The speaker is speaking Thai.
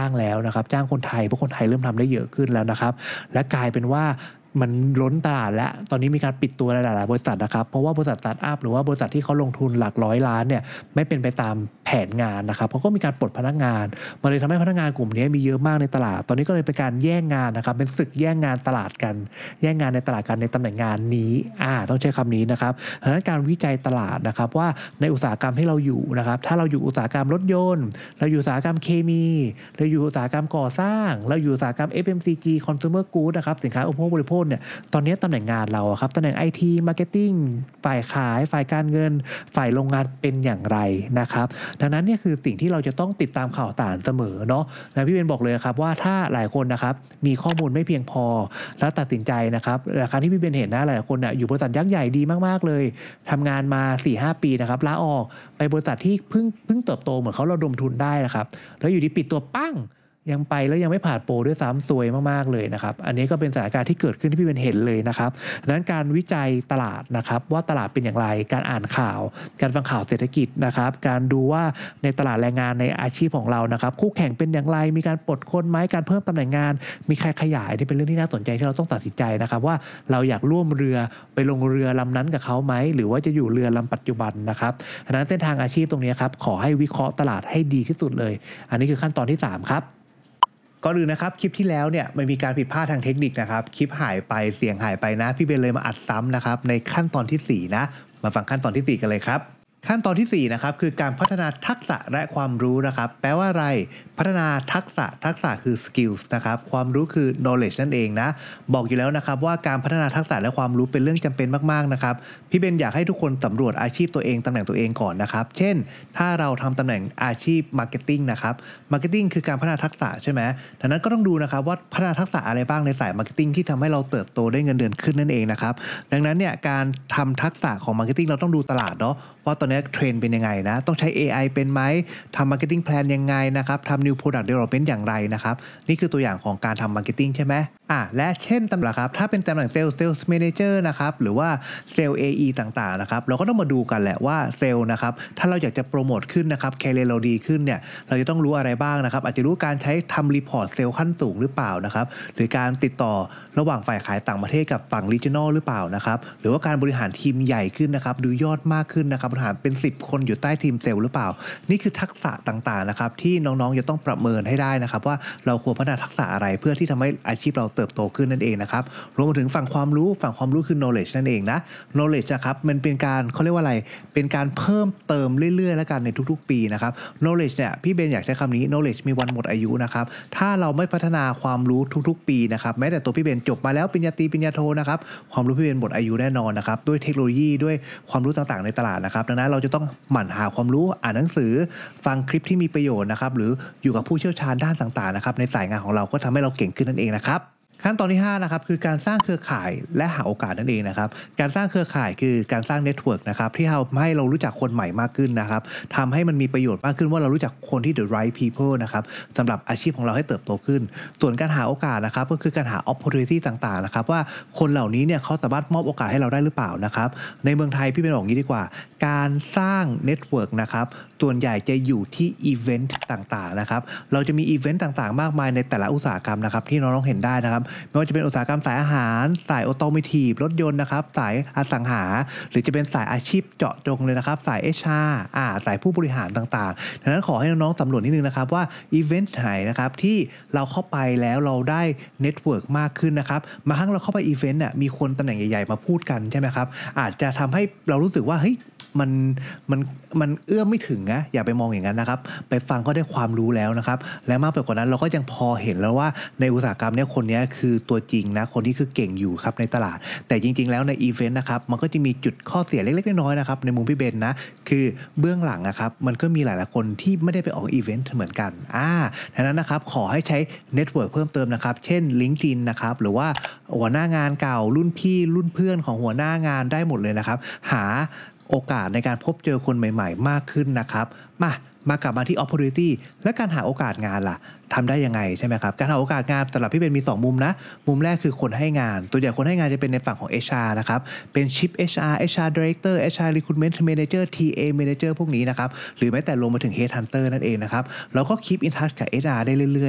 จ้างแล้วนะครับจ้างคนไทยเพราะคนไทยเริ่มทำได้เยอะขึ้นแล้วนะครับและกลายเป็นว่ามันล้นตลาดแล้วตอนนี้มีการปิดตัวหลายๆบริษัทนะครับเพราะว่าบริษัทสตาร์ตอัปหรือว่าบริษัทที่เขาลงทุนหลักร้อยล้านเนี่ยไม่เป็นไปตามแผนงานนะครับเขาก็มีการปลดพนักงานมันเลยทำให้พนักงานกลุ่มนี้มีเยอะมากในตลาดตอนนี้ก็เลยเป็นการแย่งงานนะครับเป็นศึกแย่งงานตลาดกันแย่งงานในตลาดกันในตำแหน่งงานนี้ต้องใช้คำนี้นะครับดังนั้นการวิจัยตลาดนะครับว่าในอุตสาหกรรมที่เราอยู่นะครับถ้าเราอยู่อุตสาหกรรมรถยนต์เราอยู่อุตสาหกรรมเคมีเราอยู่อุตสาหกรรมก่อสร้างเราอยู่อุตสาหกรรม FMCG Consumer Goods นะครับสินค้าอุปโภคบริโภคเนี่ยตอนนี้ตำแหน่งงานเราครับตำแหน่ง IT Marketing ฝ่ายขายฝ่ายการเงินฝ่ายโรงงานเป็นอย่างไรนะครับดังนั้นเนี่ยคือสิ่งที่เราจะต้องติดตามข่าวสารเสมอเนาะนะพี่เบนบอกเลยครับว่าถ้าหลายคนนะครับมีข้อมูลไม่เพียงพอแล้วตัดสินใจนะครับราคาที่พี่เบนเห็นนะหลายคนอยู่บริษัทยักษ์ใหญ่ดีมากๆเลยทำงานมา 4-5 ปีนะครับลาออกไปบริษัทที่เพิ่งเติบโตเหมือนเขาระดมทุนได้นะครับแล้วอยู่ดีปิดตัวปั้งยังไปแล้วยังไม่ผ่านโปรด้วยซ้ำซวยมากๆเลยนะครับอันนี้ก็เป็นสถานการณ์ที่เกิดขึ้นที่พี่เป็นเห็นเลยนะครับดังนั้นการวิจัยตลาดนะครับว่าตลาดเป็นอย่างไรการอ่านข่าวการฟังข่าวเศรษฐกิจนะครับการดูว่าในตลาดแรงงานในอาชีพของเรานะครับคู่แข่งเป็นอย่างไรมีการปลดคนไหมการเพิ่มตำแหน่งงานมีใครขยายนี่เป็นเรื่องที่น่าสนใจที่เราต้องตัดสินใจนะครับว่าเราอยากร่วมเรือไปลงเรือลำนั้นกับเขาไหมหรือว่าจะอยู่เรือลำปัจจุบันนะครับดังนั้นเส้นทางอาชีพตรงนี้ครับขอให้วิเคราะห์ตลาดให้ดีที่สุดเลยอันนี้คือขั้นตอนที่3ครับก่อนอื่นนะครับคลิปที่แล้วเนี่ยมันมีการผิดพลาดทางเทคนิคนะครับคลิปหายไปเสียงหายไปนะพี่เบนเลยมาอัดซ้ำนะครับในขั้นตอนที่4นะมาฟังขั้นตอนที่4กันเลยครับขั้นตอนที่4นะครับคือการพัฒนาทักษะและความรู้นะครับแปลว่าอะไรพัฒนาทักษะคือ skills นะครับความรู้คือ knowledge นั่นเองนะบอกอยู่แล้วนะครับว่าการพัฒนาทักษะและความรู้เป็นเรื่องจำเป็นมากๆนะครับพี่เบนอยากให้ทุกคนสำรวจอาชีพตัวเองตำแหน่งตัวเองก่อนนะครับเช่นถ้าเราทำตำแหน่งอาชีพ marketing นะครับ marketing คือการพัฒนาทักษะใช่ไหมดังนั้นก็ต้องดูนะครับว่าพัฒนาทักษะอะไรบ้างในสาย marketing ที่ทำให้เราเติบโตได้เงินเดือนขึ้นนั่นเองนะครับดังนั้นเนี่ยการทำทักษะของ marketing เราต้องดูตลาดเนาะว่าตอนนี้เทรนด์เป็นยังไงนะต้องใช้ AI เป็นไหมทำ marketing plan ยังไงนะครับทำ new product development อย่างไรนะครับนี่คือตัวอย่างของการทำ marketing ใช่ไหมและเช่นตำแหน่งครับถ้าเป็นตำแหน่งsales manager นะครับหรือว่า sales AE ต่างๆนะครับเราก็ต้องมาดูกันแหละว่าเซลล์นะครับถ้าเราอยากจะโปรโมทขึ้นนะครับแคเรียร์เราดีขึ้นเนี่ยเราจะต้องรู้อะไรบ้างนะครับอาจจะรู้การใช้ทำรีพอร์ตเซลล์ขั้นสูงหรือเปล่านะครับหรือการติดต่อระหว่างฝ่ายขายต่างประเทศกับฝั่ง regional หรือเปล่านะครับหรือว่าการบริหารทีมใหญ่ขึ้นนะครับดูยอดมากขึ้นนะครับบริหารเป็น10คนอยู่ใต้ทีมเซลล์หรือเปล่านี่คือทักษะต่างๆนะครับที่น้องๆจะต้องประเมินให้ได้นะครับว่าเราควรพัฒนาทักษะอะไรเพื่อที่ทำให้อาชีพเราเติบโตขึ้นนั่นเองนะครับรวมถึงฝั่งความรู้คือ knowledge นั่นเองนะ knowledge นะครับมันเป็นการเขาเรียกว่าอะไรเป็นการเพิ่มเติมเรื่อยๆแล้วกันในทุกๆปีนะครับ knowledge เนี่ยพี่เบนอยากใช้คำนี้ knowledge มีวันหมดอายุนะครับถ้าเราไม่พัฒนาความรู้ทุกๆปีนะครับแม้แต่ตัวพี่เบนจบมาแล้วปริญญาตรีปริญญาโทนะครับความรู้พี่เบนหมดอายุแน่นอนนะครับด้วยเทคโนโลยีด้วยความรู้ต่างๆในตลาดนะครับดังนั้นเราจะต้องหมั่นหาความรู้อ่านหนังสือฟังคลิปที่มีประโยชน์นะครับหรืออยู่กับผู้เชี่ยวชาญด้านต่างๆนะครับในสายงานของเราก็ทำให้เราเก่งขึ้นนั่นเองนะครับขั้นตอนที่5นะครับคือการสร้างเครือข่ายและหาโอกาสนั่นเองนะครับการสร้างเครือข่ายคือการสร้างเน็ตเวิร์กนะครับที่ทำให้เรารู้จักคนใหม่มากขึ้นนะครับทำให้มันมีประโยชน์มากขึ้นว่าเรารู้จักคนที่ the right people นะครับสำหรับอาชีพของเราให้เติบโตขึ้นส่วนการหาโอกาสนะครับก็คือการหา opportunity ต่างๆนะครับว่าคนเหล่านี้เนี่ยเขาสามารถมอบโอกาสให้เราได้หรือเปล่านะครับในเมืองไทยพี่เป็นบอกงี้ดีกว่าการสร้างเน็ตเวิร์กนะครับส่วนใหญ่จะอยู่ที่อีเวนต์ต่างๆนะครับเราจะมีอีเวนต์ต่างๆมากมายในแต่ละอุตสาหกรรมนะครับที่น้องๆเห็นได้นะครับไม่ว่าจะเป็นอุตสาหกรรมสายอาหารสายออโตโมทีฟรถยนต์นะครับสายอสังหาหรือจะเป็นสายอาชีพเจาะจงเลยนะครับสาย HR สายผู้บริหารต่างๆดังนั้นขอให้น้องๆสำรวจนิดนึงนะครับว่าอีเวนต์ไหนนะครับที่เราเข้าไปแล้วเราได้เน็ตเวิร์กมากขึ้นนะครับบางครั้งเราเข้าไปอีเวนต์มีคนตำแหน่งใหญ่ๆมาพูดกันใช่ไหมครับอาจจะทำให้เรารู้สึกว่าเฮ้ยมันเอื้อมไม่ถึงนะอย่าไปมองอย่างนั้นนะครับไปฟังก็ได้ความรู้แล้วนะครับและมากไปกว่านั้นเราก็ยังพอเห็นแล้วว่าในอุตสาหกรรมนี้คนนี้คือตัวจริงนะคนที่คือเก่งอยู่ครับในตลาดแต่จริงๆแล้วในอีเวนต์นะครับมันก็จะมีจุดข้อเสียเล็กๆน้อยๆนะครับในมุมพี่เบนนะคือเบื้องหลังนะครับมันก็มีหลายๆคนที่ไม่ได้ไปออกอีเวนต์เหมือนกันดังนั้นนะครับขอให้ใช้เน็ตเวิร์กเพิ่มเติมนะครับเช่น LinkedIn นะครับหรือว่าหัวหน้างานเก่ารุ่นพี่รุ่นเพื่อนของหัวหน้างานได้หมดเลยนะครับหาโอกาสในการพบเจอคนใหม่ๆมากขึ้นนะครับมากลับมาที่ opportunity และการหาโอกาสงานล่ะทำได้ยังไงใช่ไหมครับการหาโอกาสงานสำหรับพี่เป็นมี2มุมนะมุมแรกคือคนให้งานตัวอย่างคนให้งานจะเป็นในฝั่งของ HR นะครับเป็น Chief HR Director HR Recruitment Manager TA Manager พวกนี้นะครับหรือแม้แต่รวมมาถึง Headhunter นั่นเองนะครับเราก็ keep in touch กับ HR ได้เรื่อยๆ